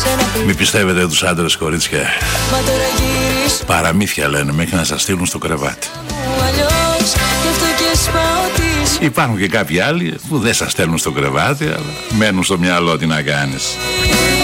Μην πιστεύετε τους άντρες, κορίτσια. Παραμύθια λένε μέχρι να σας στείλουν στο κρεβάτι. Υπάρχουν και κάποιοι άλλοι που δεν σας στέλνουν στο κρεβάτι, αλλά μένουν στο μυαλό, τι να κάνεις.